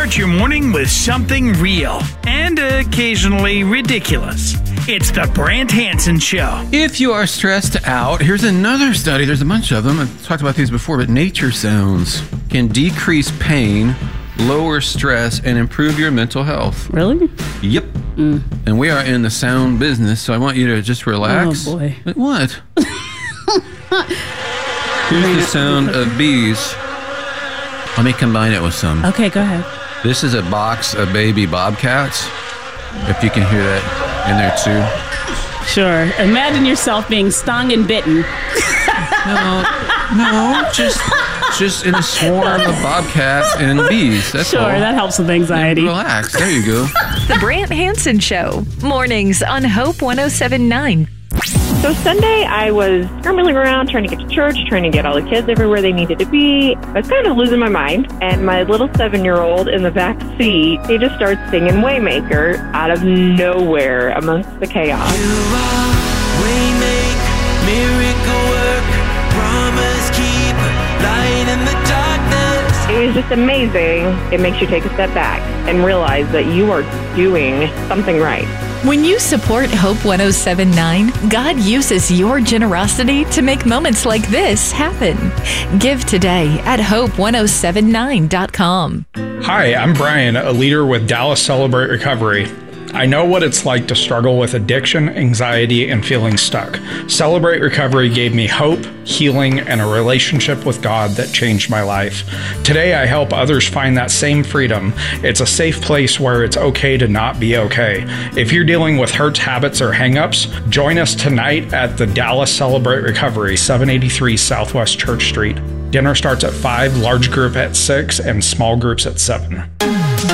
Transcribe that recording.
Start your morning with something real and occasionally ridiculous. It's the Brant Hansen Show. If you are stressed out, here's another study. There's a bunch of them. I've talked about these before, but nature sounds can decrease pain, lower stress, and improve your mental health. Really? Yep. And we are in the sound business, so I want you to just relax. Oh, boy. What? Here's the sound of bees. Let me combine it with some. Okay, go ahead. This is a box of baby bobcats. If you can hear that in there too. Sure. Imagine yourself being stung and bitten. No, just in a swarm of bobcats and bees. That's Sure, all. that helps with anxiety. Relax. There you go. The Brant Hansen Show. Mornings on Hope 107.9. So Sunday, I was scrambling around trying to get to church, trying to get all the kids everywhere they needed to be. I was kind of losing my mind, and my little 7-year-old in the back seat, he just starts singing Waymaker out of nowhere amongst the chaos. You are Waymaker, miracle work, promise keeper, light in the darkness. It was just amazing. It makes you take a step back and realize that you are doing something right. When you support Hope 107.9, God uses your generosity to make moments like this happen. Give today at hope1079.com. Hi, I'm Brian, a leader with Dallas Celebrate Recovery. I know what it's like to struggle with addiction, anxiety, and feeling stuck. Celebrate Recovery gave me hope, healing, and a relationship with God that changed my life. Today, I help others find that same freedom. It's a safe place where it's okay to not be okay. If you're dealing with hurts, habits, or hangups, join us tonight at the Dallas Celebrate Recovery, 783 Southwest Church Street. Dinner starts at 5, large group at 6, and small groups at 7.